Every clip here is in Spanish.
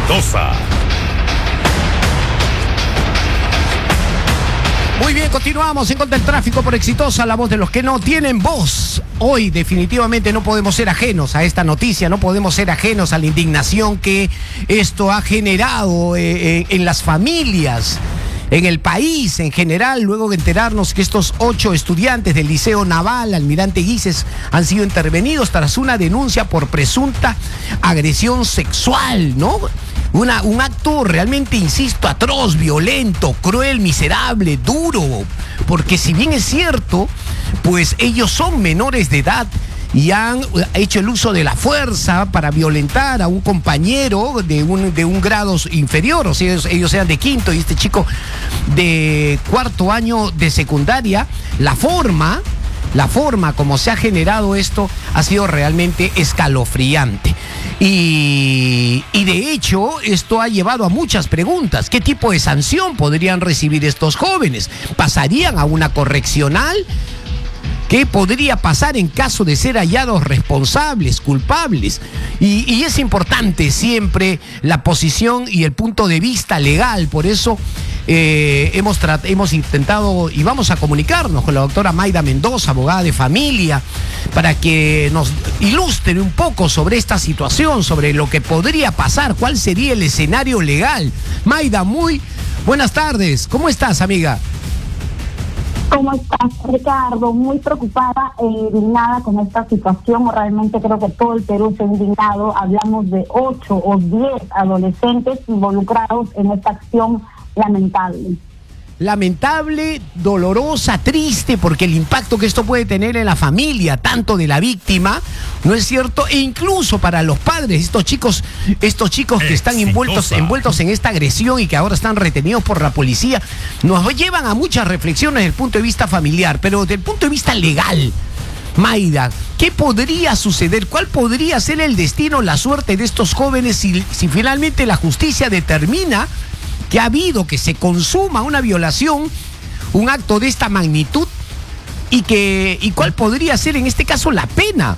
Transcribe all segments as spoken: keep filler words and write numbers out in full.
Exitosa. Muy bien, continuamos en Contra el Tráfico por Exitosa, la voz de los que no tienen voz. Hoy definitivamente no podemos ser ajenos a esta noticia, no podemos ser ajenos a la indignación que esto ha generado eh, en las familias, en el país en general, luego de enterarnos que estos ocho estudiantes del Liceo Naval Almirante Guises han sido intervenidos tras una denuncia por presunta agresión sexual, ¿no? Una, un acto realmente, insisto, atroz, violento, cruel, miserable, duro, porque si bien es cierto, pues ellos son menores de edad y han hecho el uso de la fuerza para violentar a un compañero de un, de un grado inferior, o sea, ellos, ellos eran de quinto y este chico de cuarto año de secundaria. La forma, la forma como se ha generado esto ha sido realmente escalofriante. Y, y de hecho esto ha llevado a muchas preguntas. ¿Qué tipo de sanción podrían recibir estos jóvenes? ¿Pasarían a una correccional? ¿Qué podría pasar en caso de ser hallados responsables, culpables? Y, y es importante siempre la posición y el punto de vista legal. Por eso eh, hemos, hemos intentado y vamos a comunicarnos con la doctora Mayda Mendoza, abogada de familia, para que nos ilustre un poco sobre esta situación, sobre lo que podría pasar, cuál sería el escenario legal. Mayda, muy buenas tardes. ¿Cómo estás, amiga? ¿Cómo estás, Ricardo? Muy preocupada e indignada con esta situación. Realmente creo que todo el Perú se ha indignado. Hablamos de ocho o diez adolescentes involucrados en esta acción lamentable. Lamentable, dolorosa, triste, porque el impacto que esto puede tener en la familia, tanto de la víctima, ¿no es cierto? E incluso para los padres, estos chicos, estos chicos que están envueltos, envueltos en esta agresión y que ahora están retenidos por la policía, nos llevan a muchas reflexiones desde el punto de vista familiar, pero desde el punto de vista legal. Mayda, ¿qué podría suceder? ¿Cuál podría ser el destino, la suerte de estos jóvenes si, si finalmente la justicia determina que ha habido, que se consuma una violación, un acto de esta magnitud, y que y cuál podría ser en este caso la pena?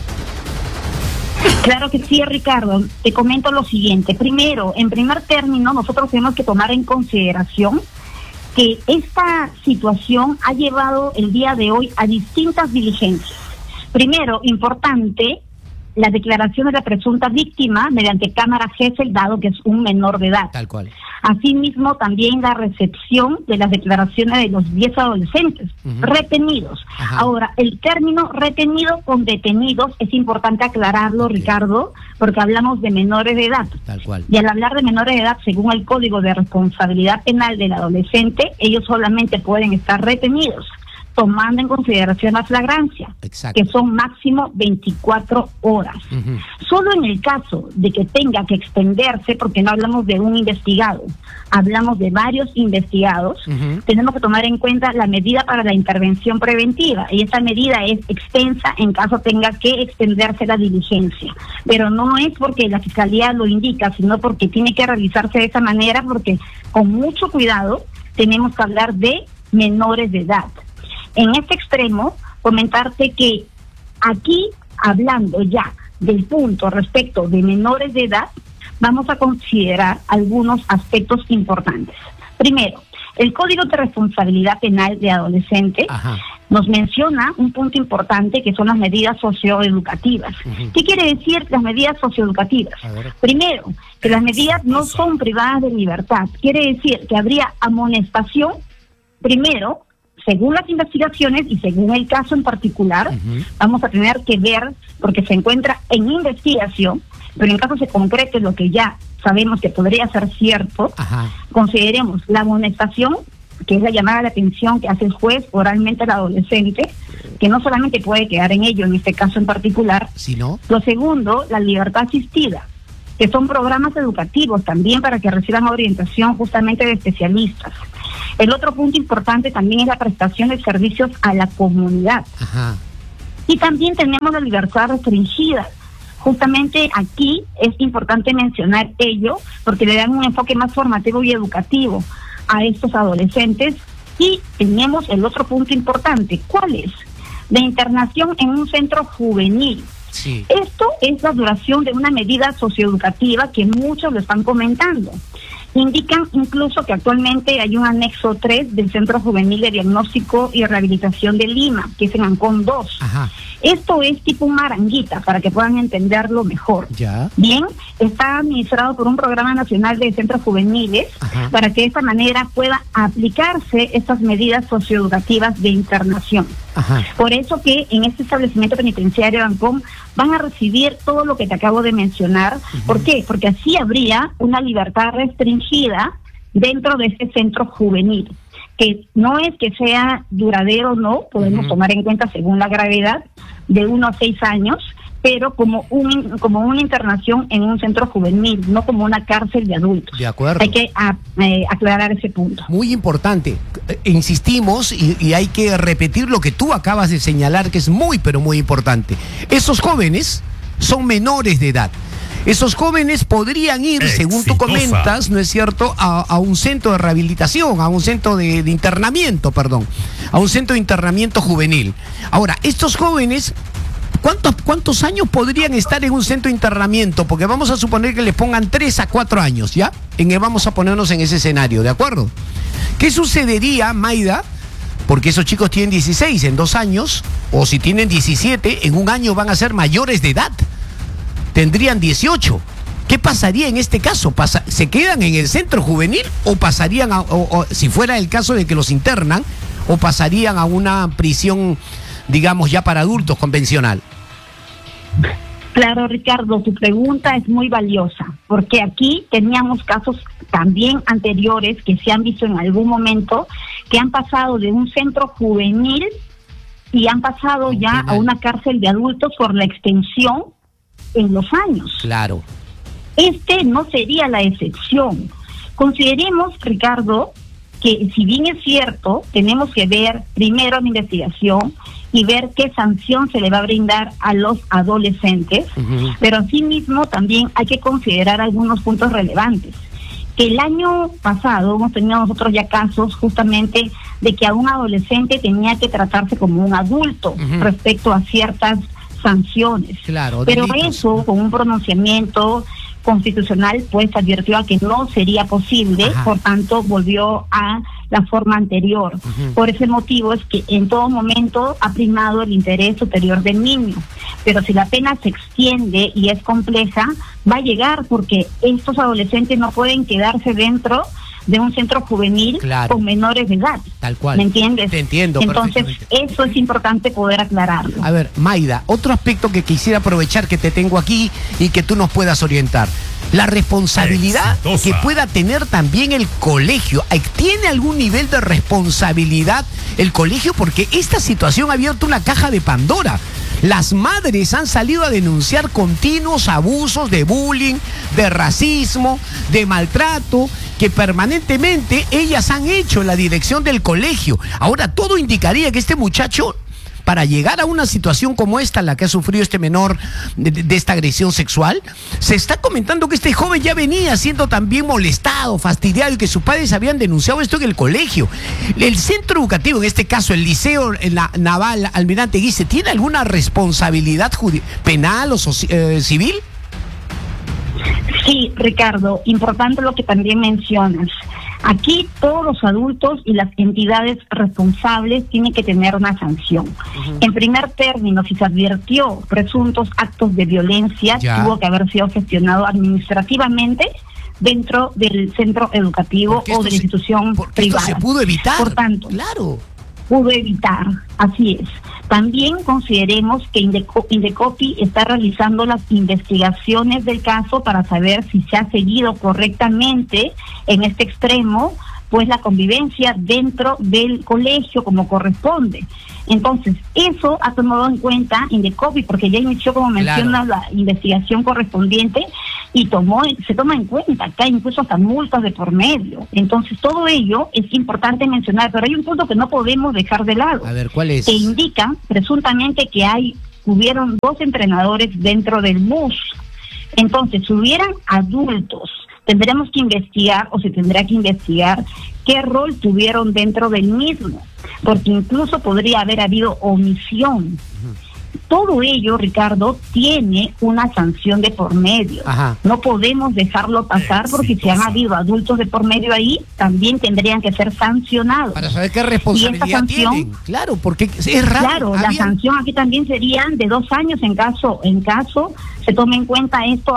Claro que sí, Ricardo. Te comento lo siguiente. Primero, en primer término, nosotros tenemos que tomar en consideración que esta situación ha llevado el día de hoy a distintas diligencias. Primero, importante, la declaración de la presunta víctima mediante cámara Gesell, dado que es un menor de edad. Tal cual. Asimismo, también la recepción de las declaraciones de los diez adolescentes uh-huh. retenidos. Ajá. Ahora, el término retenido con detenidos es importante aclararlo, okay. Ricardo, porque hablamos de menores de edad. Tal cual. Y al hablar de menores de edad, según el Código de Responsabilidad Penal del Adolescente, ellos solamente pueden estar retenidos tomando en consideración la flagrancia, exacto, que son máximo veinticuatro horas. Uh-huh. Solo en el caso de que tenga que extenderse, porque no hablamos de un investigado, hablamos de varios investigados, uh-huh, tenemos que tomar en cuenta la medida para la intervención preventiva, y esta medida es extensa en caso tenga que extenderse la diligencia. Pero no es porque la Fiscalía lo indica, sino porque tiene que realizarse de esa manera, porque con mucho cuidado tenemos que hablar de menores de edad. En este extremo, comentarte que aquí, hablando ya del punto respecto de menores de edad, vamos a considerar algunos aspectos importantes. Primero, el Código de Responsabilidad Penal de Adolescente Ajá. nos menciona un punto importante que son las medidas socioeducativas. Uh-huh. ¿Qué quiere decir las medidas socioeducativas? Primero, que las medidas no son privadas de libertad. Quiere decir que habría amonestación, primero, según las investigaciones y según el caso en particular, uh-huh. vamos a tener que ver, porque se encuentra en investigación, pero en caso se concrete lo que ya sabemos que podría ser cierto, Ajá. consideremos la amonestación, que es la llamada de atención que hace el juez oralmente al adolescente, que no solamente puede quedar en ello, en este caso en particular, ¿Sí, no? Lo segundo, la libertad asistida, que son programas educativos también para que reciban orientación justamente de especialistas. El otro punto importante también es la prestación de servicios a la comunidad. Ajá. Y también tenemos la libertad restringida. Justamente aquí es importante mencionar ello porque le dan un enfoque más formativo y educativo a estos adolescentes. Y tenemos el otro punto importante. ¿Cuál es? La internación en un centro juvenil. Sí. Esto es la duración de una medida socioeducativa que muchos lo están comentando. Indican incluso que actualmente hay un anexo tres del Centro Juvenil de Diagnóstico y Rehabilitación de Lima, que es en Ancón dos. Ajá. Esto es tipo un maranguita, para que puedan entenderlo mejor. Ya. Bien, está administrado por un programa nacional de centros juveniles. Ajá. Para que de esta manera pueda aplicarse estas medidas socioeducativas de internación. Ajá. Por eso que en este establecimiento penitenciario de Ancón van a recibir todo lo que te acabo de mencionar. Uh-huh. ¿Por qué? Porque así habría una libertad restringida dentro de este centro juvenil, que no es que sea duradero, no, podemos uh-huh. tomar en cuenta según la gravedad, de uno a seis años, pero como un como una internación en un centro juvenil, no como una cárcel de adultos. De acuerdo. Hay que a, eh, aclarar ese punto. Muy importante. Eh, insistimos y, y hay que repetir lo que tú acabas de señalar, que es muy, pero muy importante. Esos jóvenes son menores de edad. Esos jóvenes podrían ir, Exitosa. según tú comentas, ¿no es cierto?, a, a un centro de rehabilitación, a un centro de, de internamiento, perdón, a un centro de internamiento juvenil. Ahora, estos jóvenes, ¿cuántos, cuántos años podrían estar en un centro de internamiento? Porque vamos a suponer que les pongan tres a cuatro años, ¿ya? En el, vamos a ponernos en ese escenario, ¿de acuerdo? ¿Qué sucedería, Maida? Porque esos chicos tienen dieciséis en dos años, o si tienen diecisiete, en un año van a ser mayores de edad. Tendrían dieciocho. ¿Qué pasaría en este caso? ¿Pasa, ¿Se quedan en el centro juvenil o pasarían, a, o, o, si fuera el caso de que los internan, o pasarían a una prisión, digamos, ya para adultos convencional? Claro, Ricardo, tu pregunta es muy valiosa, porque aquí teníamos casos también anteriores que se han visto en algún momento, que han pasado de un centro juvenil y han pasado oh, ya a una cárcel de adultos por la extensión en los años. Claro. Este no sería la excepción. Consideremos, Ricardo, que si bien es cierto, tenemos que ver primero la investigación y ver qué sanción se le va a brindar a los adolescentes, uh-huh. pero asimismo también hay que considerar algunos puntos relevantes. Que el año pasado hemos tenido nosotros ya casos justamente de que a un adolescente tenía que tratarse como un adulto uh-huh. respecto a ciertas sanciones. Claro, pero delitos. Eso con un pronunciamiento constitucional pues advirtió a que no sería posible. Ajá. Por tanto volvió a la forma anterior. Uh-huh. Por ese motivo es que en todo momento ha primado el interés superior del niño, pero si la pena se extiende y es compleja, va a llegar, porque estos adolescentes no pueden quedarse dentro de un centro juvenil, claro, con menores de edad. Tal cual. ¿Me entiendes? Te entiendo. Entonces, eso es importante poder aclararlo. A ver, Maida, otro aspecto que quisiera aprovechar que te tengo aquí y que tú nos puedas orientar. La responsabilidad Exitosa. que pueda tener también el colegio. ¿Tiene algún nivel de responsabilidad el colegio? Porque esta situación ha abierto una caja de Pandora. Las madres han salido a denunciar continuos abusos de bullying, de racismo, de maltrato, que permanentemente ellas han hecho en la dirección del colegio. Ahora, todo indicaría que este muchacho, para llegar a una situación como esta, la que ha sufrido este menor de, de esta agresión sexual, se está comentando que este joven ya venía siendo también molestado, fastidiado, y que sus padres habían denunciado esto en el colegio. El centro educativo, en este caso el Liceo en la Naval Almirante Guise, ¿tiene alguna responsabilidad penal o eh, civil? Sí, Ricardo, importante lo que también mencionas. Aquí todos los adultos y las entidades responsables tienen que tener una sanción. Uh-huh. En primer término, si se advirtió presuntos actos de violencia, ya. tuvo que haber sido gestionado administrativamente dentro del centro educativo o de la institución privada. Esto se pudo evitar. Por tanto, claro. pudo evitar, así es. También consideremos que Indeco- Indecopi está realizando las investigaciones del caso para saber si se ha seguido correctamente en este extremo, pues la convivencia dentro del colegio como corresponde. Entonces, eso ha tomado en cuenta Indecopi, porque ya inició, como menciona, claro, la investigación correspondiente, y tomó, se toma en cuenta que hay incluso hasta multas de por medio. Entonces, todo ello es importante mencionar, pero hay un punto que no podemos dejar de lado. A ver, ¿cuál es? Que indica presuntamente que hay, hubieron dos entrenadores dentro del bus. Entonces, si hubieran adultos, tendremos que investigar, o se tendrá que investigar, qué rol tuvieron dentro del mismo, porque incluso podría haber habido omisión. Uh-huh. todo ello, Ricardo, tiene una sanción de por medio. Ajá. No podemos dejarlo pasar porque si han habido adultos de por medio ahí, también tendrían que ser sancionados. Para saber qué responsabilidad y esta sanción, tienen. Claro, porque es raro. Claro, había... la sanción aquí también serían de dos años en caso, en caso se tome en cuenta esto